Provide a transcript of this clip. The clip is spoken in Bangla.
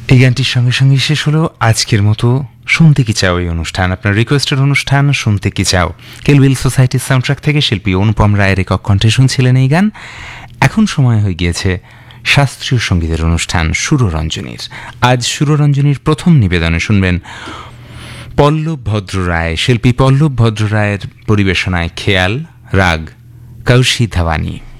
এই গানটির সঙ্গে সঙ্গে শেষ হলো আজকের মতো শুনতে কি চাও এই অনুষ্ঠান। আপনার রিকোয়েস্টের অনুষ্ঠান শুনতে কি চাও, কিলবিল সোসাইটির সাউন্ডট্র্যাক থেকে শিল্পী অনুপম রায়ের একক কণ্ঠে শুনছিলেন এই গান। এখন সময় হয়ে গিয়েছে শাস্ত্রীয় সঙ্গীতের অনুষ্ঠান সুররঞ্জনীর। আজ সুররঞ্জনীর প্রথম নিবেদনে শুনবেন পল্লব ভদ্র রায়। শিল্পী পল্লব ভদ্র রায়ের পরিবেশনায় খেয়াল, রাগ কৌশি ধাওয়ানি।